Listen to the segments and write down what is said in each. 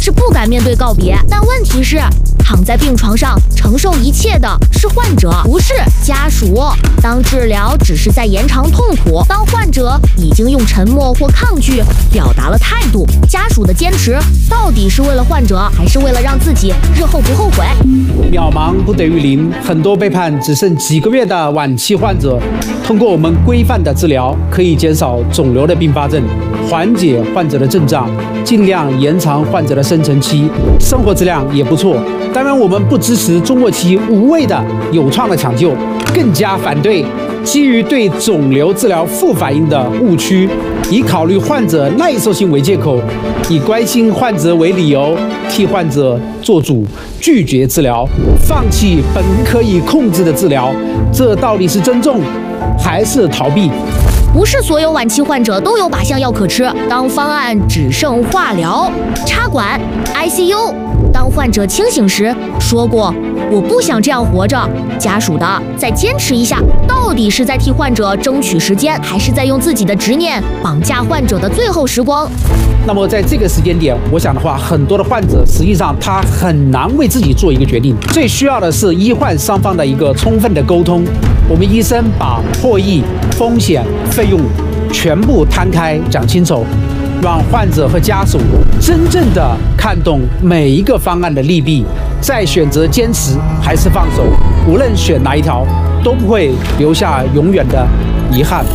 是不敢面对告别。但问题是，躺在病床上承受一切的是患者，不是家属。当治疗只是在延长痛苦，当患者已经用沉默或抗拒表达了态度，家属的坚持到底是为了患者，还是为了让自己日后不后悔？ 渺茫不等于零，很多被判只剩几个月的晚期患者，通过我们规范的治疗，可以减少肿瘤的并发症，缓解患者的症状，尽量延长患者的生存期，生活质量也不错。当然，我们不支持中末期无谓的有创的抢救，更加反对基于对肿瘤治疗负反应的误区，以考虑患者耐受性为借口，以关心患者为理由，替患者做主，拒绝治疗，放弃本可以控制的治疗，这到底是尊重还是逃避？ 不是所有晚期患者都有靶向药可吃。当方案只剩化疗、插管、ICU， 当患者清醒时说过我不想这样活着，家属的再坚持一下，到底是在替患者争取时间，还是在用自己的执念绑架患者的最后时光？ 那么在这个时间点，我想的话，很多的患者实际上他很难为自己做一个决定，最需要的是医患双方的一个充分的沟通。我们医生把获益、风险、费用全部摊开讲清楚，让患者和家属真正的看懂每一个方案的利弊，再选择坚持还是放手。无论选哪一条，都不会留下永远的遗憾。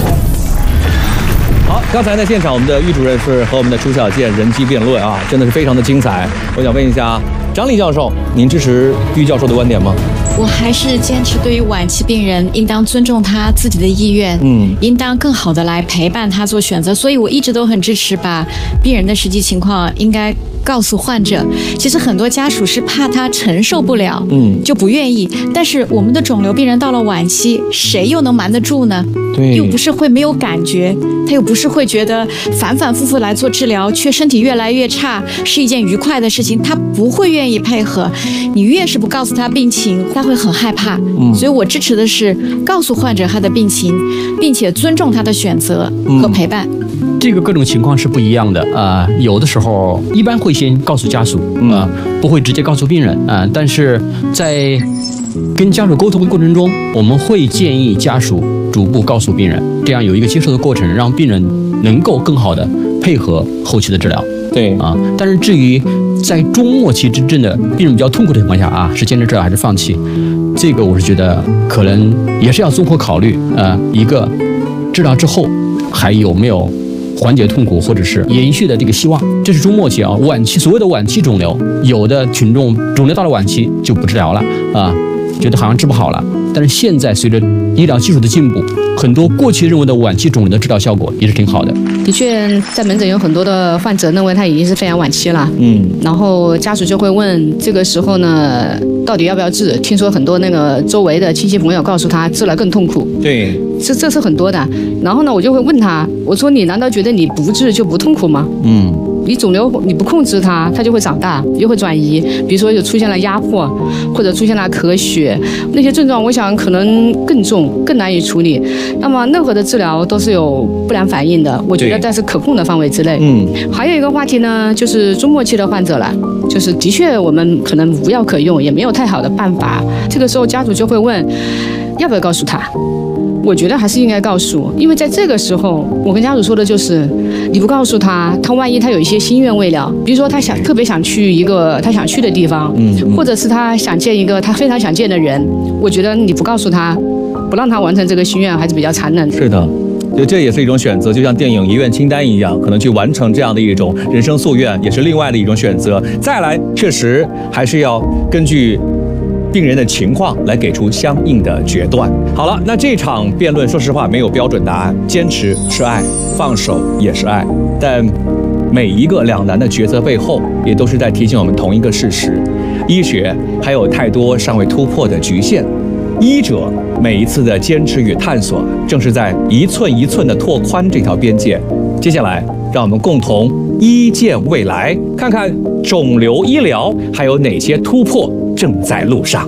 好，刚才在现场，我们的郁主任是和我们的楚小健人机辩论啊，真的是非常的精彩。我想问一下张丽教授，您支持郁教授的观点吗？ 我还是坚持，对于晚期病人，应当尊重他自己的意愿，应当更好的来陪伴他做选择。所以我一直都很支持把病人的实际情况应该告诉患者。其实很多家属是怕他承受不了，就不愿意。但是我们的肿瘤病人到了晚期，谁又能瞒得住呢？ 对， 又不是会没有感觉，他又不是会觉得反反复复来做治疗，却身体越来越差是一件愉快的事情，他不会愿意配合。你越是不告诉他病情，他会很害怕。所以我支持的是告诉患者他的病情，并且尊重他的选择和陪伴。 这个各种情况是不一样的有的时候一般会先告诉家属不会直接告诉病人但是在跟家属沟通的过程中，我们会建议家属逐步告诉病人，这样有一个接受的过程，让病人能够更好的配合后期的治疗。 对但是至于在中末期真正的病人比较痛苦的情况下是坚持治疗还是放弃，这个我是觉得可能也是要综合考虑一个治疗之后还有没有缓解痛苦或者是延续的这个希望，这是中末期晚期所谓的晚期肿瘤，有的群众肿瘤到了晚期就不治疗了觉得好像治不好了。但是现在随着医疗技术的进步，很多过去认为的晚期肿瘤的治疗效果也是挺好的。 的确，在门诊有很多的患者认为他已经是肺癌晚期了，然后家属就会问，这个时候呢，到底要不要治？听说很多那个周围的亲戚朋友告诉他，治了更痛苦。 对， 这是很多的。然后呢，我就会问他，我说你难道觉得你不治就不痛苦吗？你肿瘤你不控制它，它就会长大，又会转移。比如说有出现了压迫，或者出现了咳血，那些症状我想可能更重，更难以处理。那么任何的治疗都是有不良反应的，我觉得在是可控的范围之内。还有一个话题呢，就是中末期的患者了，就是的确我们可能无药可用，也没有太好的办法。这个时候家属就会问，要不要告诉他？我觉得还是应该告诉，因为在这个时候，我跟家属说的就是，你不告诉他，他万一他有一些心愿未了，比如说他特别想去一个他想去的地方，或者是他想见一个他非常想见的人，我觉得你不告诉他，不让他完成这个心愿，还是比较残忍的。 是的。这也是一种选择，就像电影《遗愿清单》一样，可能去完成这样的一种人生夙愿，也是另外的一种选择。再来，确实还是要根据病人的情况来给出相应的决断。好了，那这场辩论说实话没有标准答案，坚持是爱，放手也是爱，但每一个两难的抉择背后，也都是在提醒我们同一个事实：医学还有太多尚未突破的局限，医者每一次的坚持与探索，正是在一寸一寸的拓宽这条边界。接下来，让我们共同医见未来，看看肿瘤医疗还有哪些突破正在路上。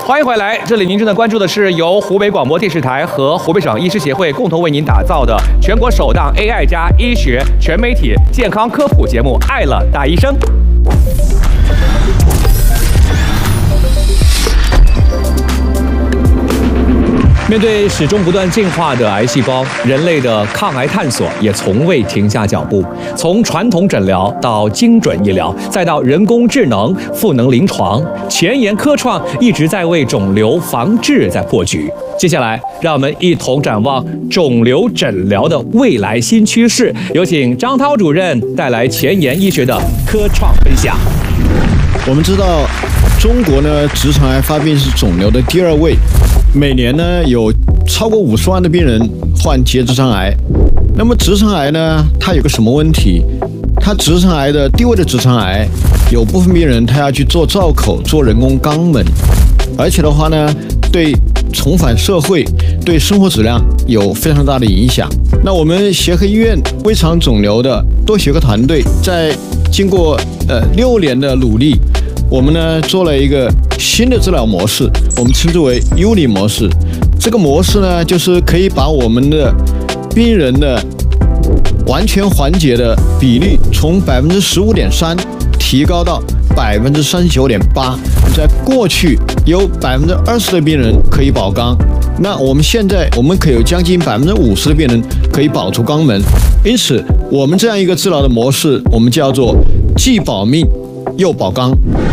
欢迎回来，这里您正在关注的是由湖北广播电视台和湖北省医师协会共同为您打造的全国首档 AI 加医学全媒体健康科普节目《爱了大医生》。面对始终不断进化的癌细胞，人类的抗癌探索也从未停下脚步。从传统诊疗到精准医疗，再到人工智能、赋能临床，前沿科创一直在为肿瘤防治在破局。接下来，让我们一同展望肿瘤诊疗的未来新趋势。有请张涛主任带来前沿医学的科创分享。 我们知道，中国呢，直肠癌发病是肿瘤的第2位。每年呢，有超过50万的病人患结直肠癌。那么直肠癌呢，它有个什么问题？它直肠癌的第1位的直肠癌，有部分病人他要去做造口、做人工肛门，而且的话呢，对重返社会、对生活质量有非常大的影响。那我们协和医院胃肠肿瘤的多学科团队，在经过6年的努力，我们呢做了一个新的治疗模式，我们称之为 UNI 模式。这个模式呢，就是可以把我们的病人的完全缓解的比例从15.3%提高到39.8%。在过去有20%的病人可以保肛，那我们现在可以有将近50%的病人可以保住肛门。因此，我们这样一个治疗的模式，我们叫做既保命又保肛。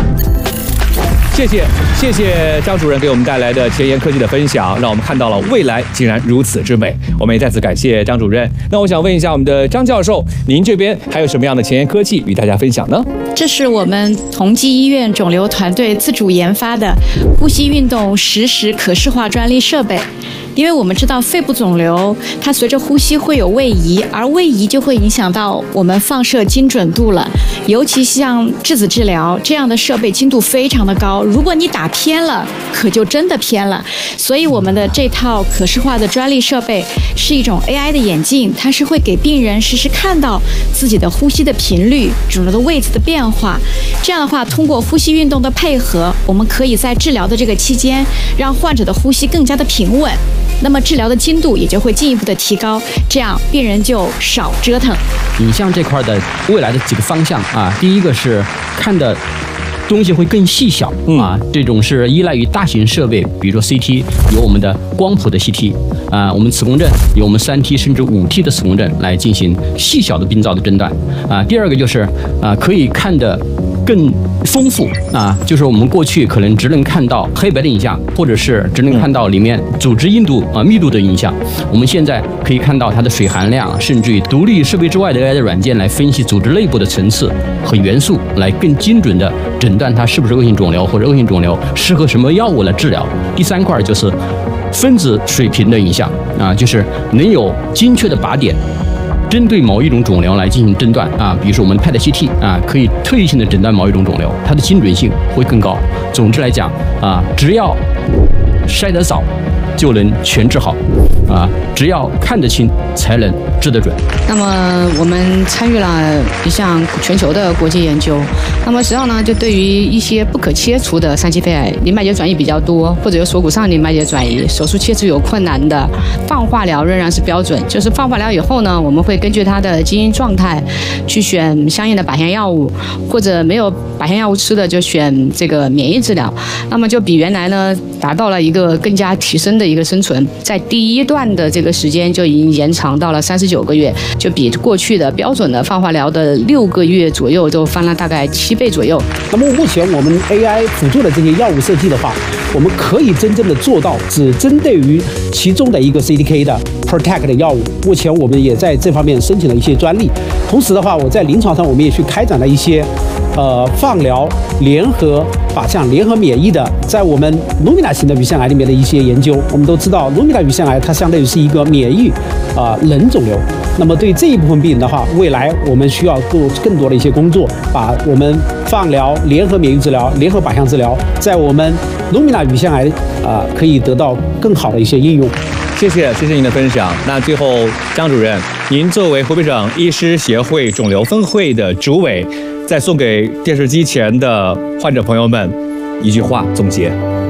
谢谢张主任给我们带来的前沿科技的分享，让我们看到了未来竟然如此之美。我们也再次感谢张主任。那我想问一下我们的张教授，您这边还有什么样的前沿科技与大家分享呢？ 这是我们同济医院肿瘤团队自主研发的呼吸运动实时可视化专利设备。因为我们知道肺部肿瘤它随着呼吸会有位移，而位移就会影响到我们放射精准度了。尤其像质子治疗这样的设备精度非常的高，如果你打偏了，可就真的偏了。所以我们的这套可视化的专利设备是一种 AI 的眼镜，它是会给病人实时看到自己的呼吸的频率、肿瘤的位置的变化。这样的话，通过呼吸运动的配合，我们可以在治疗的这个期间，让患者的呼吸更加的平稳。那么治疗的精度也就会进一步的提高，这样病人就少折腾。 影像这块的未来的几个方向啊，第一个是看的东西会更细小啊，这种是依赖于大型设备，比如说 CT 有我们的光谱的 CT 啊，我们磁共振有我们3T 甚至5T 的磁共振来进行细小的病灶的诊断啊。第二个就是可以看的更丰富啊，就是我们过去可能只能看到黑白的影像，或者是只能看到里面组织硬度密度的影像，我们现在可以看到它的水含量，甚至于独立设备之外的 AI 的软件来分析组织内部的层次和元素，来更精准的诊断它是不是恶性肿瘤，或者恶性肿瘤适合什么药物来治疗。第三块就是分子水平的影像啊，就是能有精确的靶点，针对某一种肿瘤来进行诊断啊，比如说我们的 PET-CT 啊，可以特异性的诊断某一种肿瘤，它的精准性会更高。总之来讲啊，只要筛得早，就能全治好啊，只要看得清才能治得准。 那么我们参与了一项全球的国际研究，那么实际上呢，就对于一些不可切除的3期肺癌，淋巴结转移比较多，或者有锁骨上淋巴结转移，手术切除有困难的，放化疗仍然是标准。就是放化疗以后呢，我们会根据它的基因状态去选相应的靶向药物，或者没有靶向药物吃的就选这个免疫治疗。那么就比原来呢达到了一个更加提升的一个生存，在第一段的这个时间就已经延长到了39个月，就比过去的标准的放化疗的6个月左右都翻了大概7倍左右。 那么目前我们 AI 辅助的这些药物设计的话，我们可以真正的做到只针对于其中的一个 CDK 的 Protect 的药物。目前我们也在这方面申请了一些专利。同时的话，我在临床上我们也去开展了一些放疗联合靶向联合免疫的，在我们 Lumina 型的乳腺癌里面的一些研究。我们都知道 Lumina 乳腺癌它相当于是一个免疫冷肿瘤。那么对这一部分病人的话，未来我们需要做更多的一些工作，把我们放疗联合免疫治疗、联合靶向治疗，在我们 Lumina 乳腺癌可以得到更好的一些应用。 谢谢您的分享。那最后，张主任，您作为湖北省医师协会肿瘤分会的主委，再送给电视机前的患者朋友们一句话总结。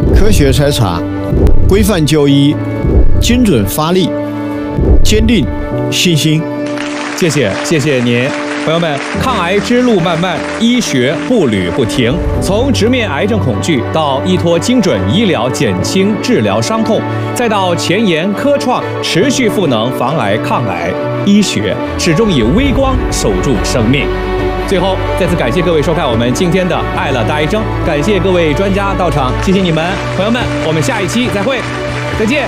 科学筛查，规范就医，精准发力，坚定信心。 谢谢您。朋友们，抗癌之路漫漫，医学步履不停。从直面癌症恐惧，到依托精准医疗减轻治疗伤痛，再到前沿科创持续赋能防癌抗癌，医学始终以微光守住生命。最后，再次感谢各位收看我们今天的《爱了大医生》，感谢各位专家到场，谢谢你们，朋友们，我们下一期再会，再见。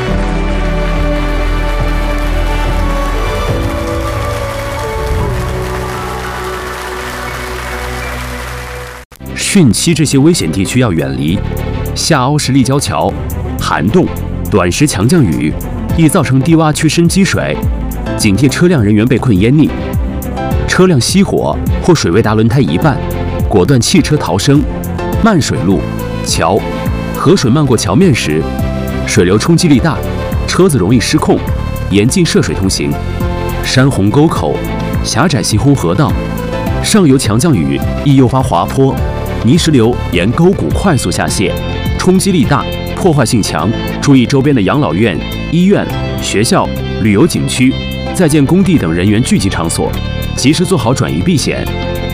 汛期这些危险地区要远离，下凹式立交桥、涵洞、短时强降雨易造成低洼区深积水，警惕车辆人员被困淹溺。车辆熄火或水位达轮胎一半，果断弃车逃生。漫水路、桥，河水漫过桥面时，水流冲击力大，车子容易失控，严禁涉水通行。山洪沟口、狭窄行洪河道，上游强降雨易诱发滑坡。泥石流沿沟谷快速下泄，冲击力大，破坏性强。注意周边的养老院、医院、学校、旅游景区、在建工地等人员聚集场所，及时做好转移避险。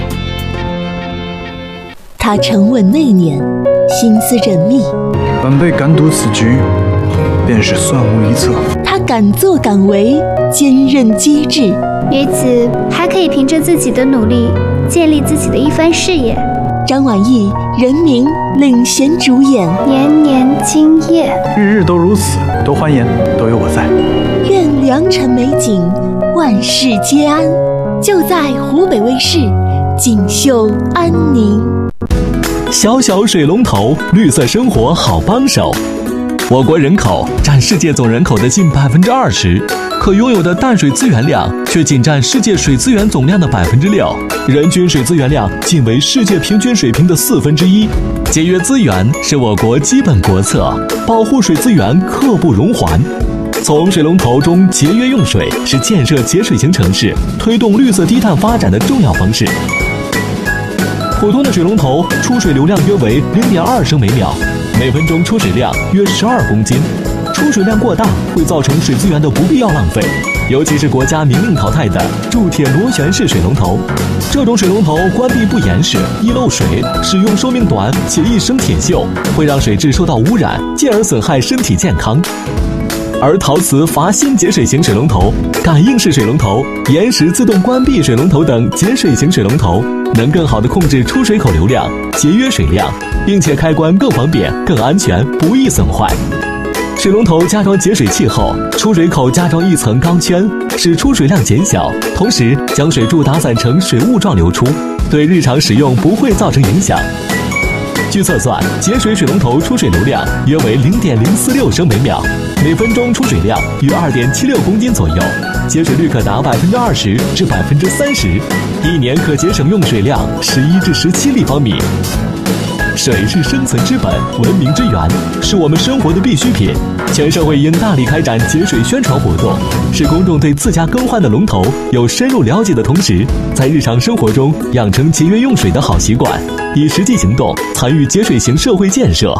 他沉稳内敛，心思缜密， 晚辈敢赌此局，便是算无一策。 他敢作敢为，坚韧机智， 于此还可以凭着自己的努力建立自己的一番事业。 张晚意人民领衔主演， 年年今夜， 日日都如此，多欢颜，都有我在。 愿良辰美景，万事皆安。就在湖北卫视，锦绣安宁。 小小水龙头，绿色生活好帮手。我国人口占世界总人口的近20%，可拥有的淡水资源量却仅占世界水资源总量的6%，人均水资源量仅为世界平均水平的1/4。节约资源是我国基本国策，保护水资源刻不容缓。从水龙头中节约用水是建设节水型城市、推动绿色低碳发展的重要方式。普通的水龙头出水流量约为0.2升每秒，每分钟出水量约12公斤。出水量过大会造成水资源的不必要浪费，尤其是国家明令淘汰的铸铁螺旋式水龙头。这种水龙头关闭不严实，易漏水，使用寿命短且易生铁锈，会让水质受到污染，进而损害身体健康。而陶瓷阀芯节水型水龙头、感应式水龙头、延时自动关闭水龙头等节水型水龙头，能更好地控制出水口流量，节约水量，并且开关更方便、更安全，不易损坏。水龙头加装节水器后，出水口加装一层钢圈，使出水量减小，同时将水柱打散成水雾状流出，对日常使用不会造成影响。据测算，节水水龙头出水流量约为0.046升每秒，每分钟出水量约2.76公斤左右，节水率可达20%至30%，一年可节省用水量11至17立方米。水是生存之本，文明之源，是我们生活的必需品。全社会应大力开展节水宣传活动，使公众对自家更换的龙头有深入了解的同时，在日常生活中养成节约用水的好习惯，以实际行动参与节水型社会建设。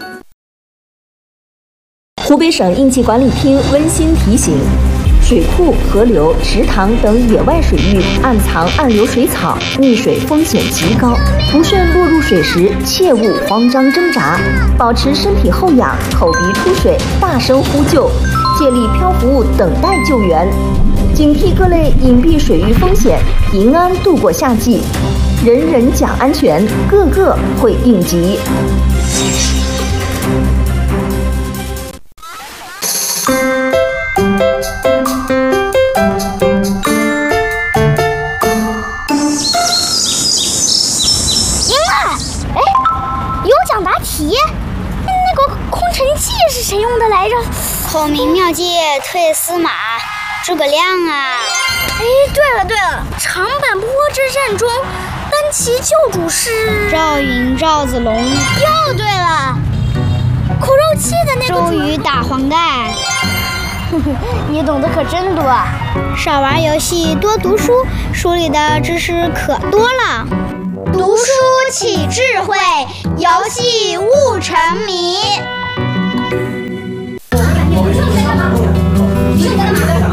湖北省应急管理厅温馨提醒：水库、河流、池塘等野外水域暗藏暗流水草，溺水风险极高。不慎落入水时，切勿慌张挣扎，保持身体后仰，口鼻出水，大声呼救，借力漂浮物等待救援，警惕各类隐蔽水域风险，平安度过夏季。人人讲安全，个个会应急。 那个空城计是谁用的来着？ 孔明妙计退司马，诸葛亮啊！ 哎，对了，长坂坡之战中，单骑救主是赵云、赵子龙。 又对了，苦肉计的那个周瑜打黄盖。 你懂得可真多啊！ 少玩游戏，多读书，书里的知识可多了。 读书启智慧，游戏悟沉迷。